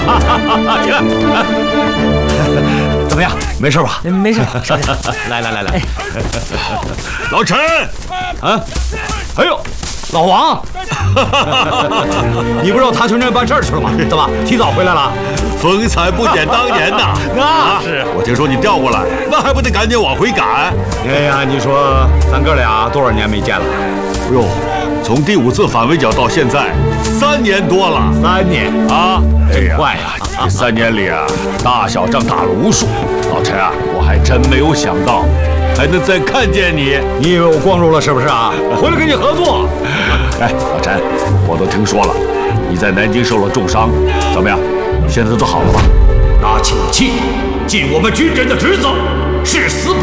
怎么样？没事吧？ 没事。 来， 哎， 老陈， 啊，哎呦，老王，你不知道他去那办事去了吗？怎么提早回来了？ 风采不减当年呐！ 那是， 我听说你调过来，那还不得赶紧往回赶？ 哎呀，你说咱哥俩多少年没见了？ 哎呦，从第5次反围剿到现在3年多了。 3年啊！哎呀， 快呀！ 这3年里啊，大小仗打了无数。老陈啊，我还真没有想到还能再看见你。 你以为我光荣了是不是啊？回来跟你合作。 哎，老陈，我都听说了，你在南京受了重伤，怎么样？现在都好了吧？ 拿起武器，尽我们军人的职责，誓死保